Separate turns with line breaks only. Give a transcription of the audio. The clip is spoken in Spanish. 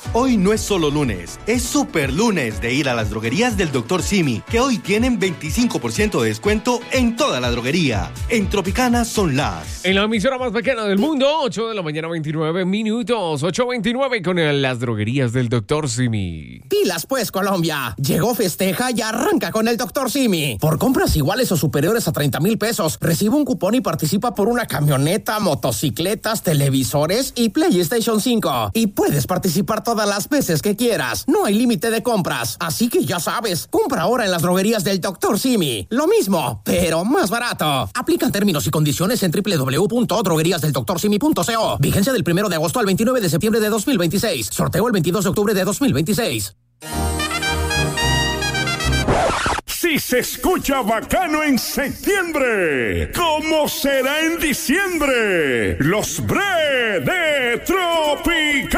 Hoy no es solo lunes, es super lunes de ir a las droguerías del Dr. Simi, que hoy tienen 25% de descuento en toda la droguería. En Tropicana son las...
En la emisora más pequeña del mundo, 8 de la mañana, 29 minutos, 8:29 con las droguerías del Dr. Simi.
Pilas pues, Colombia. Llegó, festeja y arranca con el Dr. Simi. Por compras iguales o superiores a 30,000 pesos, recibe un cupón y participa por una camioneta, motocicletas, televisores y PlayStation 5. Y puedes participar todas las veces que quieras. No hay límite de compras. Así que ya sabes, compra ahora en las droguerías del Dr. Simi. Lo mismo, pero más barato. Aplican términos y condiciones en www.drogueríasdeldoctorsimi.co. Vigencia del 1 de agosto al 29 de septiembre de 2026. Sorteo el 22 de octubre de 2026.
Si se escucha bacano en septiembre, ¿cómo será en diciembre? Los Bre de Tropicana.